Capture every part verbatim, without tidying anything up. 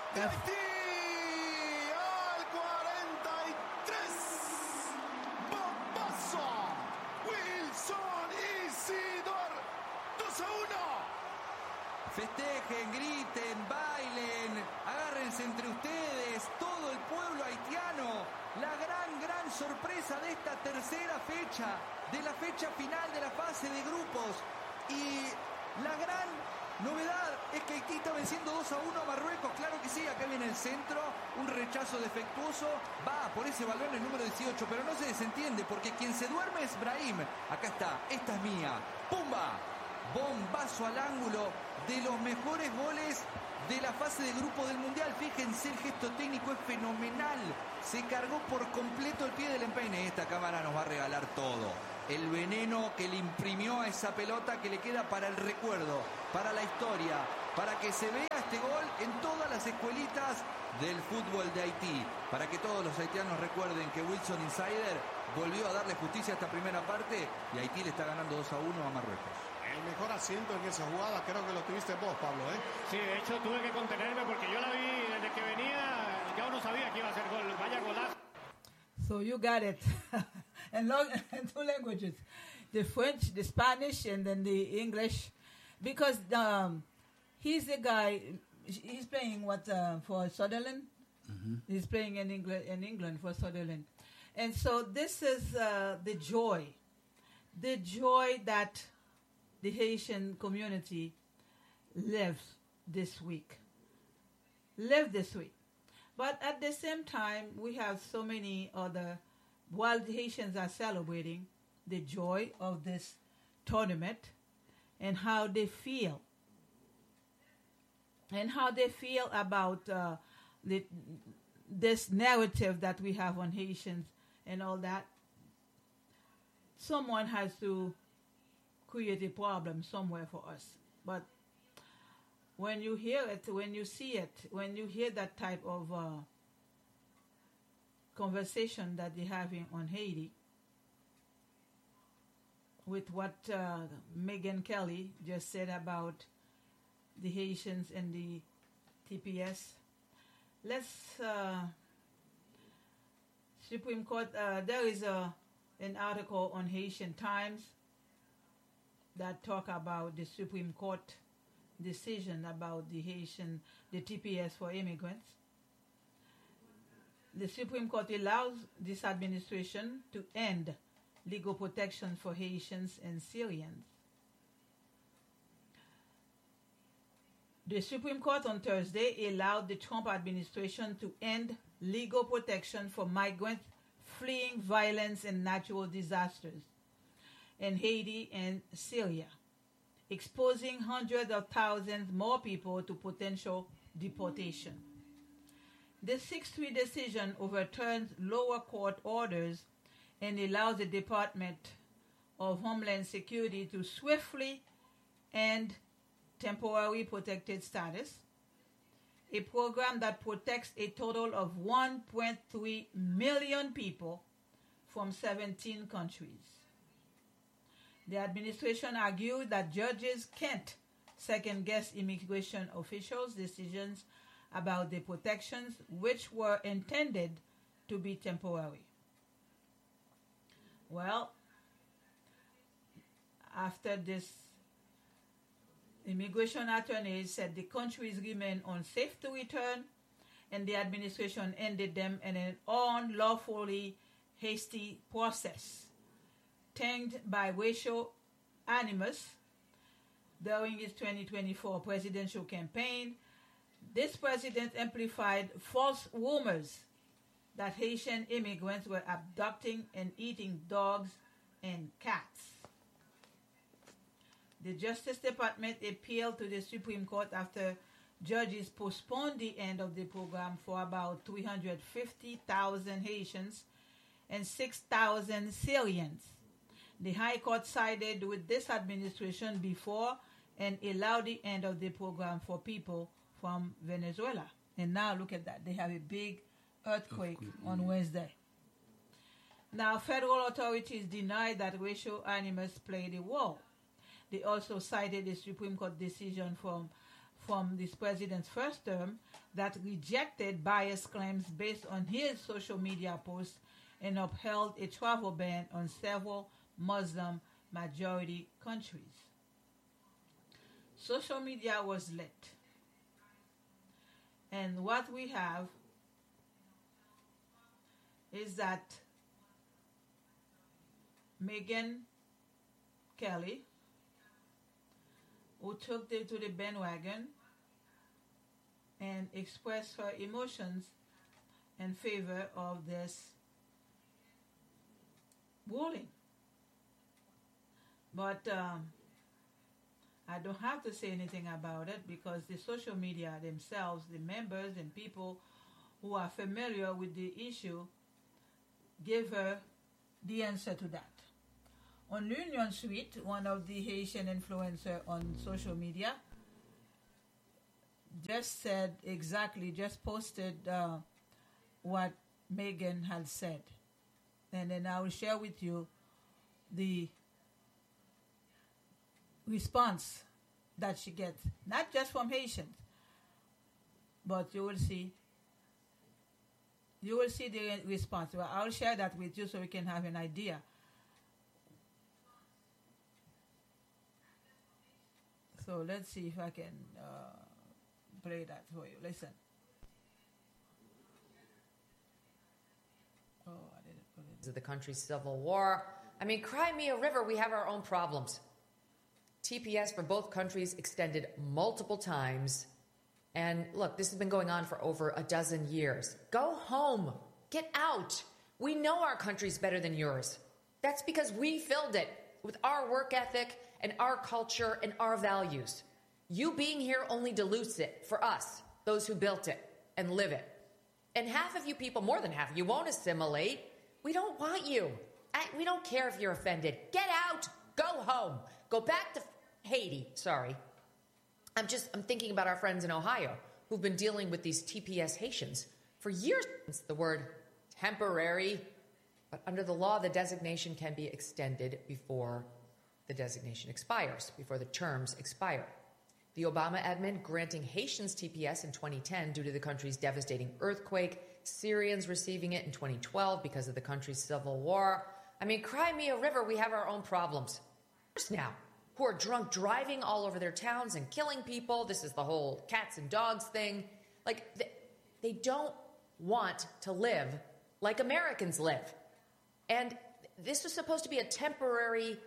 de Haití al cuarenta y tres. Bombazo. Wilson Isidor. dos a uno. Festejen, griten, bailen, agárrense entre ustedes, todo el pueblo haitiano. La gran, gran sorpresa de esta tercera fecha, de la fecha final de la fase de grupos. Y la gran novedad es que Haití está venciendo dos a uno a Marruecos. Claro que sí, acá viene el centro, un rechazo defectuoso. Va por ese balón el número dieciocho, pero no se desentiende porque quien se duerme es Brahim. Acá está, esta es mía. ¡Pumba! Bombazo al ángulo, de los mejores goles de la fase de grupo del Mundial. Fíjense, el gesto técnico es fenomenal. Se cargó por completo el pie del empeine. Esta cámara nos va a regalar todo. El veneno que le imprimió a esa pelota que le queda para el recuerdo, para la historia, para que se vea este gol en todas las escuelitas del fútbol de Haití. Para que todos los haitianos recuerden que Wilson Insider volvió a darle justicia a esta primera parte y Haití le está ganando dos a uno a Marruecos. El mejor asiento en esa jugada creo que lo tuviste vos, Pablo, ¿eh? Sí, de hecho tuve que contenerme porque yo la vi desde que venía, ya uno sabía que iba a ser gol, vaya golazo. So you got it. in, long, in two languages. The French, the Spanish, and then the English. Because um, he's the guy, he's playing what, uh, for Sutherland? Mm-hmm. He's playing in England, in England for Sutherland. And so this is uh, the joy. The joy that the Haitian community lives this week. Live this week. But at the same time, we have so many other, while the Haitians are celebrating the joy of this tournament and how they feel. And how they feel about uh, the, this narrative that we have on Haitians and all that. Someone has to create a problem somewhere for us. But when you hear it, when you see it, when you hear that type of uh, conversation that they're having on Haiti, with what uh, Megan Kelly just said about the Haitians and the T P S, let's, uh, Supreme Court, uh, there is a, an article on Haitian Times that talk about the Supreme Court decision about the Haitian, the T P S for immigrants. The Supreme Court allows this administration to end legal protection for Haitians and Syrians. The Supreme Court on Thursday allowed the Trump administration to end legal protection for migrants fleeing violence and natural disasters in Haiti and Syria, exposing hundreds of thousands more people to potential deportation. The six three decision overturns lower court orders and allows the Department of Homeland Security to swiftly end temporary protected status, a program that protects a total of one point three million people from seventeen countries. The administration argued that judges can't second-guess immigration officials' decisions about the protections which were intended to be temporary. Well, after this, immigration attorneys said the countries remain unsafe to return, and the administration ended them in an unlawfully hasty process tainted by racial animus during his twenty twenty-four presidential campaign. This president amplified false rumors that Haitian immigrants were abducting and eating dogs and cats. The Justice Department appealed to the Supreme Court after judges postponed the end of the program for about three hundred fifty thousand Haitians and six thousand Syrians. The High Court sided with this administration before and allowed the end of the program for people from Venezuela. And now look at that. They have a big earthquake on Wednesday. Now, federal authorities denied that racial animus played a role. They also cited the Supreme Court decision from from this president's first term that rejected biased claims based on his social media posts and upheld a travel ban on several Muslim majority countries. Social media was lit. And what we have is that Megyn Kelly, who took them to the bandwagon and expressed her emotions in favor of this ruling. But um, I don't have to say anything about it because the social media themselves, the members and people who are familiar with the issue, give her the answer to that. On L'Union Suite, one of the Haitian influencers on social media just said exactly, just posted uh, what Megyn had said. And then I will share with you the response that she gets, not just from Haitians, but you will see, you will see the response. Well, I'll share that with you so we can have an idea. So let's see if I can uh, play that for you. Listen. Oh, I didn't put it. Of the country's civil war. I mean, Crimea River, we have our own problems. T P S for both countries extended multiple times. And look, this has been going on for over a dozen years. Go home. Get out. We know our country's better than yours. That's because we filled it with our work ethic and our culture and our values. You being here only dilutes it for us, those who built it and live it. And half of you people, more than half of you, won't assimilate. We don't want you. I, we don't care if you're offended. Get out. Go home. Go back to Haiti. Sorry. I'm just, I'm thinking about our friends in Ohio who've been dealing with these T P S Haitians for years. It's the word temporary, but under the law, the designation can be extended before the designation expires, before the terms expire. The Obama admin granting Haitians T P S in twenty ten due to the country's devastating earthquake, Syrians receiving it in twenty twelve because of the country's civil war. I mean, Crimea River, we have our own problems. Now, who are drunk driving all over their towns and killing people. This is the whole cats and dogs thing. Like, they, they don't want to live like Americans live. And this was supposed to be a temporary,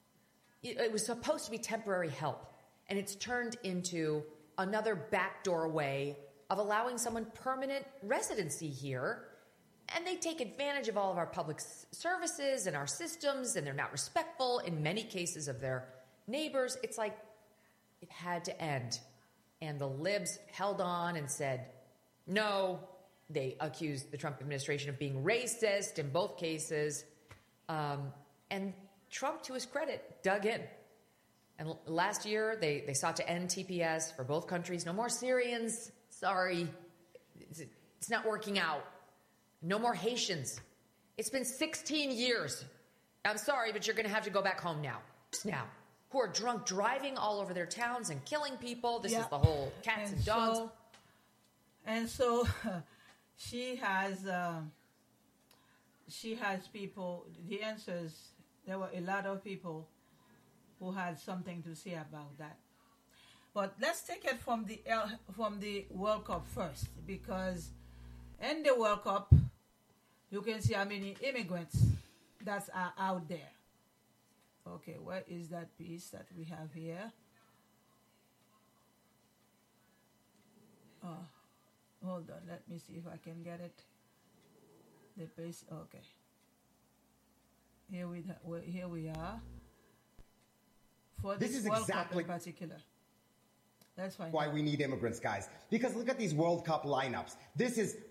it was supposed to be temporary help. And it's turned into another backdoor way of allowing someone permanent residency here. And they take advantage of all of our public services and our systems, and they're not respectful in many cases of their neighbors. It's like it had to end. And the libs held on and said, no. They accused the Trump administration of being racist in both cases. Um, and Trump, to his credit, dug in. And l- last year, they, they sought to end T P S for both countries. No more Syrians. Sorry. It's, it's not working out. No more Haitians. It's been sixteen years. I'm sorry, but you're going to have to go back home now. Now. Who are drunk driving all over their towns and killing people. This yeah. is the whole cats and, and dogs. So, and so she has uh, she has people, the answers, there were a lot of people who had something to say about that. But let's take it from the from the World Cup first, because in the World Cup, you can see how many immigrants that are out there. Okay, where is that piece that we have here? Oh, hold on. Let me see if I can get it. The piece. Okay. Here we here we are. For this, this is World exactly Cup in particular. That's fine. Why we need immigrants, guys. Because look at these World Cup lineups. This is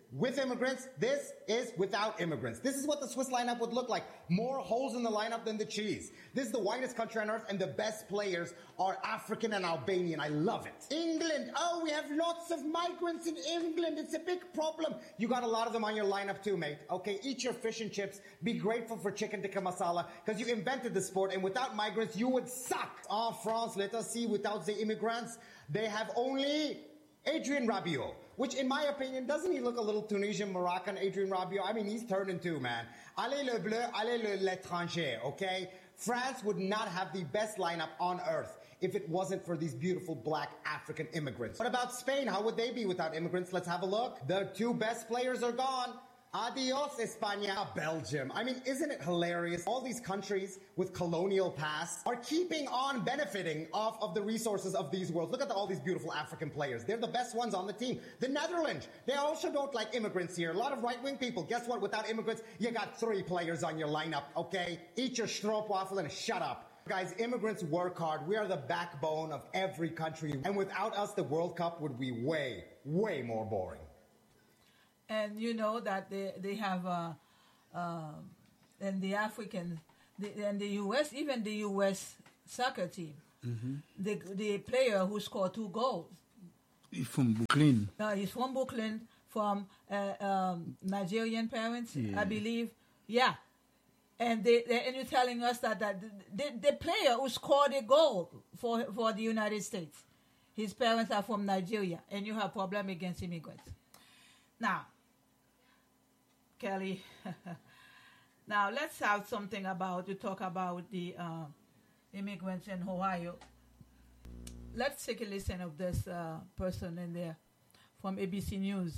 with immigrants. This is without immigrants. This is what the Swiss lineup would look like. More holes in the lineup than the cheese. This is the whitest country on earth, and the best players are African and Albanian. I love it. England. Oh, we have lots of migrants in England. It's a big problem. You got a lot of them on your lineup too, mate. Okay, eat your fish and chips. Be grateful for chicken tikka masala, because you invented the sport, and without migrants, you would suck. En France, let us see, without the immigrants, they have only Adrien Rabiot, which in my opinion, doesn't he look a little Tunisian, Moroccan, Adrien Rabiot? I mean, he's turning two, man. Allez le bleu, allez le l'étranger, okay? France would not have the best lineup on earth if it wasn't for these beautiful black African immigrants. What about Spain? How would they be without immigrants? Let's have a look. The two best players are gone. Adios, España. Belgium. I mean, isn't it hilarious? All these countries with colonial past are keeping on benefiting off of the resources of these worlds. Look at the, all these beautiful African players. They're the best ones on the team. The Netherlands, they also don't like immigrants here. A lot of right-wing people. Guess what? Without immigrants, you got three players on your lineup, okay? Eat your stroopwafel and shut up. Guys, immigrants work hard. We are the backbone of every country. And without us, the World Cup would be way, way more boring. And you know that they, they have, uh, uh, and the African, the, and the U S, even the U S soccer team, mm-hmm. the the player who scored two goals. He's from Brooklyn. Uh, he's from Brooklyn, from uh, um, Nigerian parents, yeah. I believe. Yeah. And they, they and you're telling us that, that the, the player who scored a goal for, for the United States, his parents are from Nigeria, and you have problem against immigrants. Now, Kelly, now let's have something about, you talk about the uh, immigrants in Ohio. Let's take a listen of this uh, person in there from A B C News.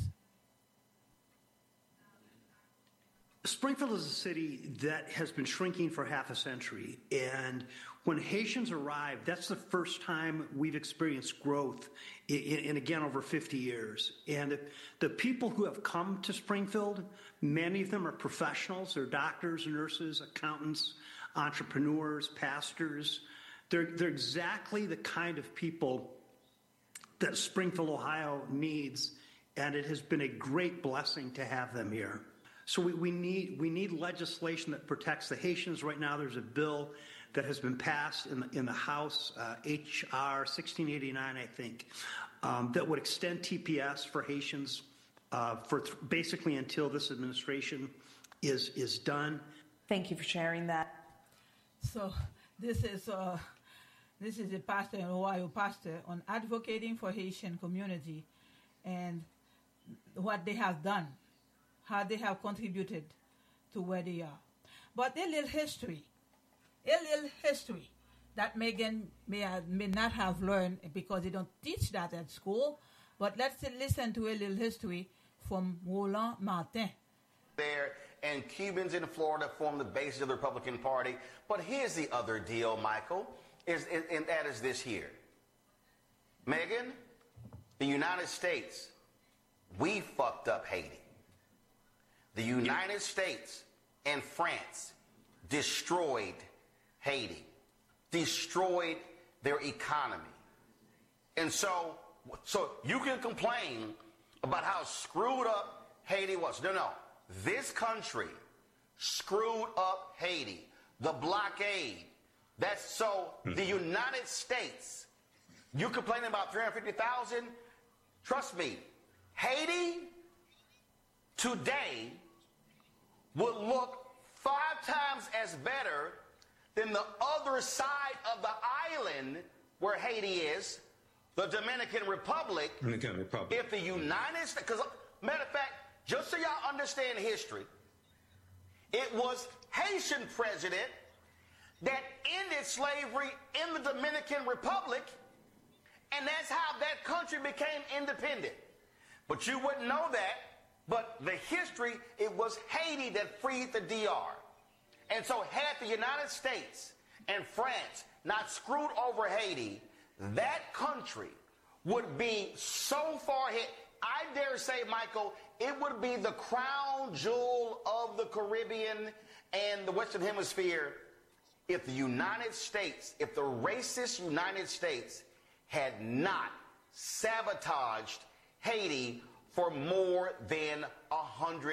Springfield is a city that has been shrinking for half a century, and when Haitians arrived, that's the first time we've experienced growth in, in again, over fifty years. And the, the people who have come to Springfield, many of them are professionals. They're doctors, nurses, accountants, entrepreneurs, pastors. They're, they're exactly the kind of people that Springfield, Ohio needs, and it has been a great blessing to have them here. So we, we need we need legislation that protects the Haitians. Right now, there's a bill that has been passed in the, in the House, uh, H R sixteen eighty-nine, I think, um, that would extend T P S for Haitians uh, for th- basically until this administration is is done. Thank you for sharing that. So this is uh, this is a pastor, an Ohio pastor, on advocating for Haitian community and what they have done, how they have contributed to where they are. But a little history, a little history that Megan may, have, may not have learned because they don't teach that at school. But let's listen to a little history from Roland Martin. There, and Cubans in Florida form the basis of the Republican Party. But here's the other deal, Michael, is, is, and that is this here. Megan, the United States, we fucked up Haiti. The United States and France destroyed Haiti, destroyed their economy. And so, so you can complain about how screwed up Haiti was. No, no. This country screwed up Haiti. The blockade. That's so the United States, you complaining about three hundred fifty thousand? Trust me, Haiti today would look five times as better than the other side of the island where Haiti is, the Dominican Republic. Dominican Republic. If the United States, because matter of fact, just so y'all understand history, it was Haitian president that ended slavery in the Dominican Republic, and that's how that country became independent. But you wouldn't know that. But the history, it was Haiti that freed the D R. And so had the United States and France not screwed over Haiti, that country would be so far ahead. I dare say, Michael, it would be the crown jewel of the Caribbean and the Western Hemisphere if the United States, if the racist United States had not sabotaged Haiti for more than one hundred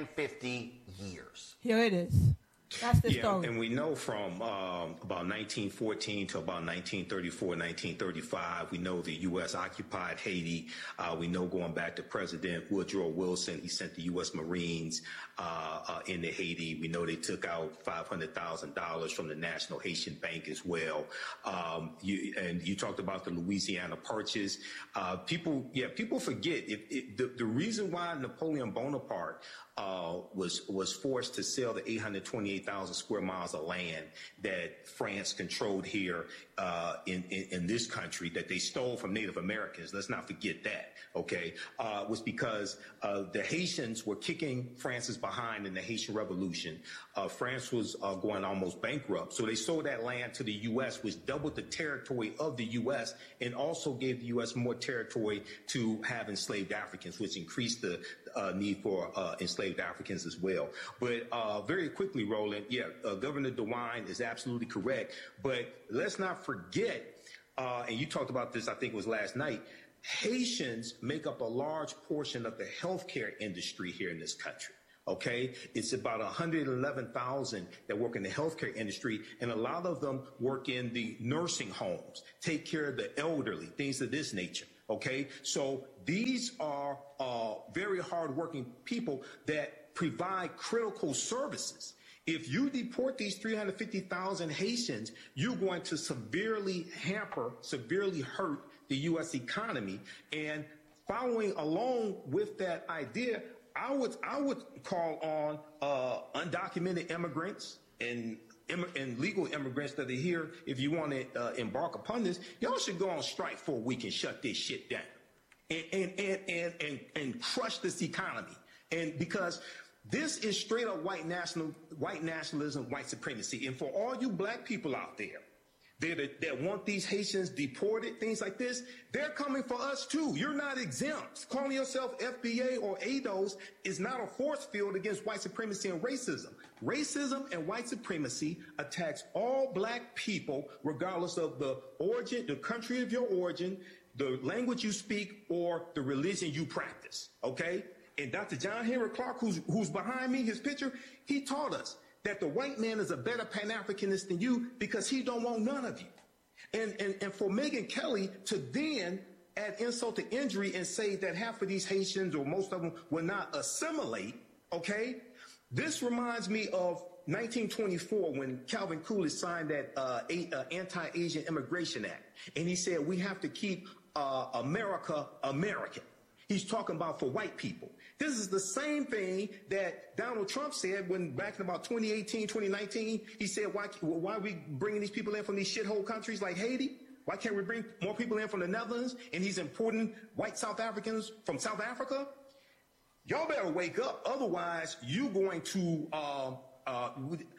fifty years. Here it is. That's the yeah, story. And we know from um, about nineteen fourteen to about nineteen thirty-four, nineteen thirty-five, we know the U S occupied Haiti. Uh, we know going back to President Woodrow Wilson, he sent the U S Marines uh, uh, into Haiti. We know they took out five hundred thousand dollars from the National Haitian Bank as well. Um, you, and you talked about the Louisiana Purchase. Uh, people, yeah, people forget it, it, the, the reason why Napoleon Bonaparte Uh, was was forced to sell the eight hundred twenty-eight thousand square miles of land that France controlled here uh, in, in in this country that they stole from Native Americans. Let's not forget that. Okay, uh, was because uh, the Haitians were kicking France's behind in the Haitian Revolution. Uh, France was uh, going almost bankrupt, so they sold that land to the U S, which doubled the territory of the U S and also gave the U S more territory to have enslaved Africans, which increased the uh, need for uh, enslaved Africans as well. But uh, very quickly, Roland, yeah, uh, Governor DeWine is absolutely correct. But let's not forget, uh, and you talked about this, I think it was last night, Haitians make up a large portion of the healthcare industry here in this country. Okay, it's about one hundred eleven thousand that work in the healthcare industry, and a lot of them work in the nursing homes, take care of the elderly, things of this nature. Okay, so these are uh, very hardworking people that provide critical services. If you deport these three hundred fifty thousand Haitians, you're going to severely hamper, severely hurt the U S economy. And following along with that idea, I would I would call on uh, undocumented immigrants and and legal immigrants that are here. If you want to uh, embark upon this, y'all should go on strike for a week and shut this shit down, and and and and and, and crush this economy. And because this is straight up white national white nationalism, white supremacy. And for all you black people out there that, that want these Haitians deported, things like this, they're coming for us too. You're not exempt. Calling yourself F B A or A D O S is not a force field against white supremacy and racism. Racism and white supremacy attacks all black people, regardless of the origin, the country of your origin, the language you speak, or the religion you practice. Okay? And Doctor John Henrik Clarke, who's, who's behind me, his picture, he taught us that the white man is a better Pan-Africanist than you because he don't want none of you. And, and, and for Megyn Kelly to then add insult to injury and say that half of these Haitians or most of them will not assimilate, okay? This reminds me of nineteen twenty-four when Calvin Coolidge signed that uh, a, uh, Anti-Asian Immigration Act. And he said we have to keep uh, America American. He's talking about for white people. This is the same thing that Donald Trump said when back in about twenty eighteen, twenty nineteen, he said, why, why are we bringing these people in from these shithole countries like Haiti? Why can't we bring more people in from the Netherlands? And he's importing white South Africans from South Africa? Y'all better wake up. Otherwise, you're going to, uh, uh,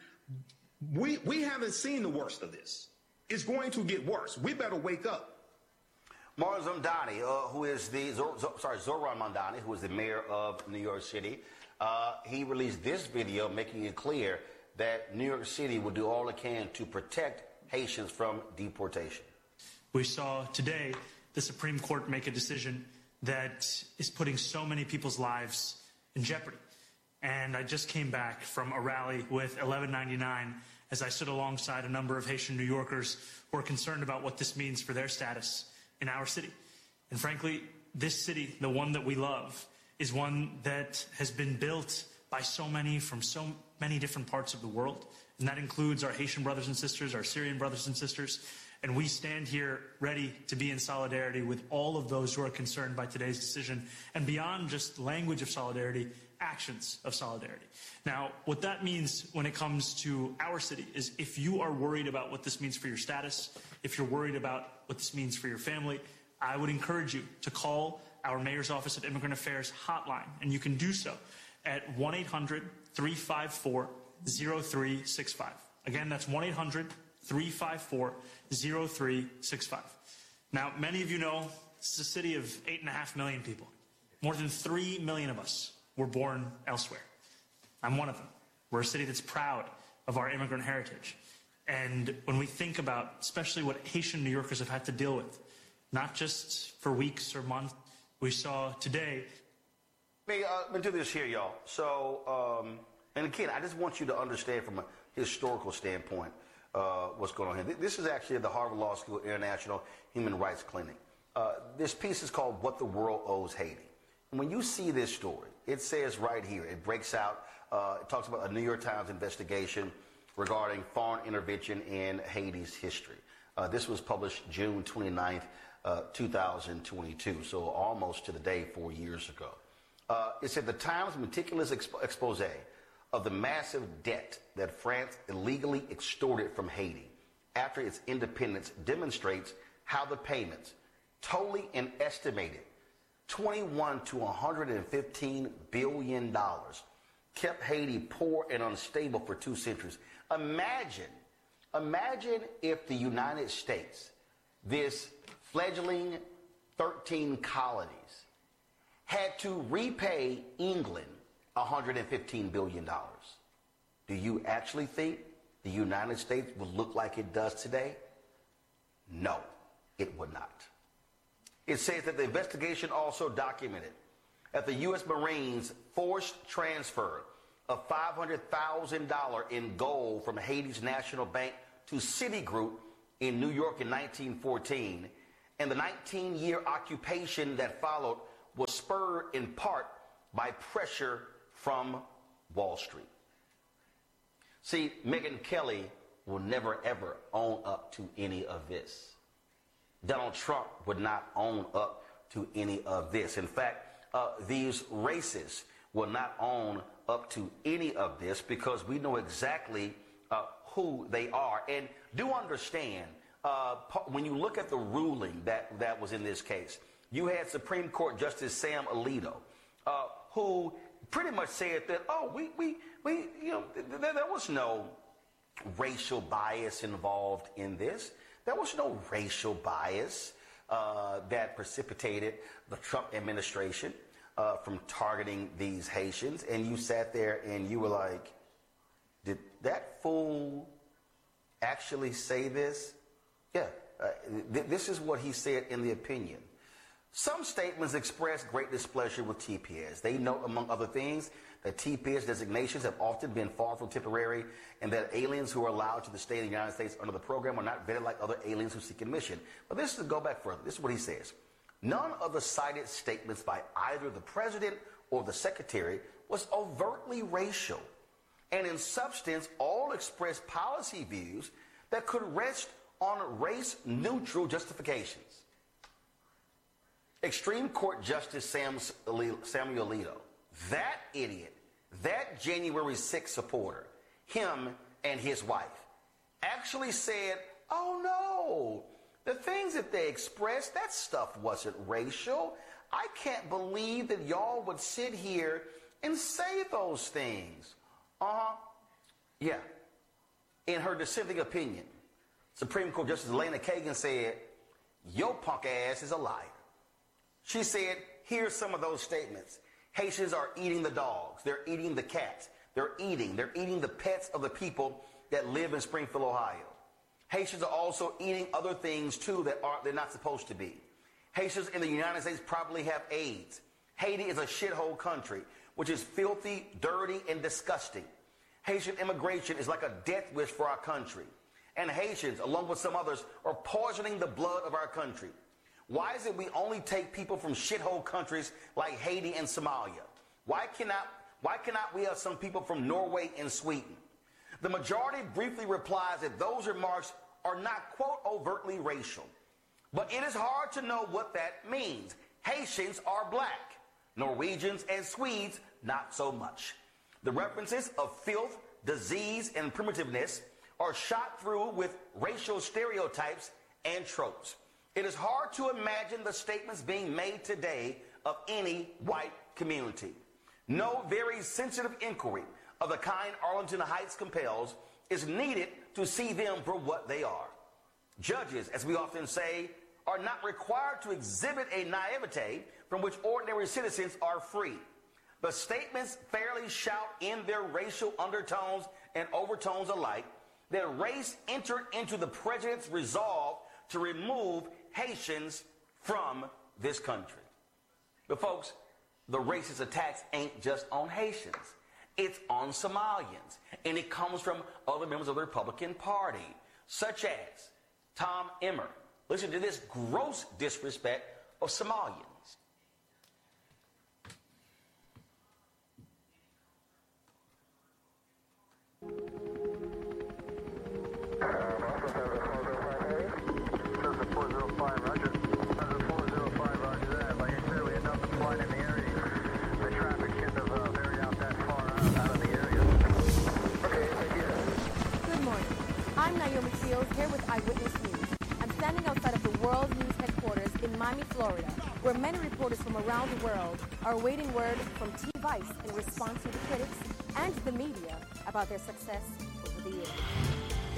we, we haven't seen the worst of this. It's going to get worse. We better wake up. Maura Mamdani, uh, who is the, Zor, Zor, sorry, Zohran Mamdani, who is the mayor of New York City, uh, he released this video making it clear that New York City will do all it can to protect Haitians from deportation. We saw today the Supreme Court make a decision that is putting so many people's lives in jeopardy. And I just came back from a rally with eleven ninety-nine as I stood alongside a number of Haitian New Yorkers who are concerned about what this means for their status in our city. And frankly, this city, the one that we love, is one that has been built by so many from so many different parts of the world. And that includes our Haitian brothers and sisters, our Syrian brothers and sisters. And we stand here ready to be in solidarity with all of those who are concerned by today's decision. And beyond just language of solidarity, actions of solidarity. Now, what that means when it comes to our city is if you are worried about what this means for your status, if you're worried about what this means for your family, I would encourage you to call our Mayor's Office of Immigrant Affairs hotline. And you can do so at one eight hundred, three five four, zero three six five. Again, that's one eight hundred, three five four, zero three six five. Now, many of you know this is a city of eight and a half million people. More than three million of us were born elsewhere. I'm one of them. We're a city that's proud of our immigrant heritage. And when we think about especially what Haitian New Yorkers have had to deal with, not just for weeks or months, we saw today Hey, uh, let me do this here, y'all. So, um, and again, I just want you to understand from a historical standpoint uh, what's going on here. This is actually at the Harvard Law School International Human Rights Clinic. Uh, this piece is called What the World Owes Haiti. And when you see this story, it says right here, it breaks out, uh, it talks about a New York Times investigation regarding foreign intervention in Haiti's history. Uh, this was published June twenty-ninth, uh, two thousand twenty-two, so almost to the day four years ago. Uh, it said the Times' meticulous exp- expose of the massive debt that France illegally extorted from Haiti after its independence demonstrates how the payments, totally an estimated twenty-one to one hundred fifteen billion dollars, kept Haiti poor and unstable for two centuries. Imagine, imagine if the United States, this fledgling thirteen colonies, had to repay England one hundred fifteen billion dollars. Do you actually think the United States would look like it does today? No, it would not. It says that the investigation also documented that the U S Marines forced transfer of five hundred thousand dollars in gold from Haiti's National Bank to Citigroup in New York in nineteen fourteen, and the nineteen-year occupation that followed was spurred in part by pressure from Wall Street. See, Megyn Kelly will never, ever own up to any of this. Donald Trump would not own up to any of this. In fact, uh, these racists will not own up to any of this because we know exactly uh, who they are. And do understand, uh, when you look at the ruling that, that was in this case, you had Supreme Court Justice Sam Alito, uh, who pretty much said that, oh, we, we, we you know, th- th- there was no racial bias involved in this. There was no racial bias uh, that precipitated the Trump administration uh, from targeting these Haitians. And you sat there and you were like, did that fool actually say this? Yeah, uh, th- this is what he said in the opinion. Some statements express great displeasure with T P S. They note, among other things, that T P S designations have often been far from temporary and that aliens who are allowed to the state of the United States under the program are not vetted like other aliens who seek admission. But this is to go back further. This is what he says. None of the cited statements by either the president or the secretary was overtly racial, and in substance, all expressed policy views that could rest on race-neutral justifications. Extreme Court Justice Sam, Samuel Alito, that idiot, that January sixth supporter, him and his wife, actually said, oh no, the things that they expressed, that stuff wasn't racial. I can't believe that y'all would sit here and say those things. Uh-huh. Yeah. In her dissenting opinion, Supreme Court Justice Elena Kagan said, your punk ass is a liar. She said, here's some of those statements. Haitians are eating the dogs. They're eating the cats. They're eating. They're eating the pets of the people that live in Springfield, Ohio. Haitians are also eating other things, too, that are, they're not supposed to be. Haitians in the United States probably have AIDS. Haiti is a shithole country, which is filthy, dirty, and disgusting. Haitian immigration is like a death wish for our country. And Haitians, along with some others, are poisoning the blood of our country. Why is it we only take people from shithole countries like Haiti and Somalia? Why cannot, why cannot we have some people from Norway and Sweden? The majority briefly replies that those remarks are not, quote, overtly racial. But it is hard to know what that means. Haitians are black. Norwegians and Swedes, not so much. The references of filth, disease, and primitiveness are shot through with racial stereotypes and tropes. It is hard to imagine the statements being made today of any white community. No very sensitive inquiry of the kind Arlington Heights compels is needed to see them for what they are. Judges, as we often say, are not required to exhibit a naivete from which ordinary citizens are free. The statements fairly shout in their racial undertones and overtones alike that race entered into the president's resolve to remove Haitians from this country. But folks, the racist attacks ain't just on Haitians. It's on Somalians. And it comes from other members of the Republican Party, such as Tom Emmer. Listen to this gross disrespect of Somalians. I'm Naomi Fields here with Eyewitness News. I'm standing outside of the World News headquarters in Miami, Florida, where many reporters from around the world are awaiting word from T-Vice in response to the critics and the media about their success over the years.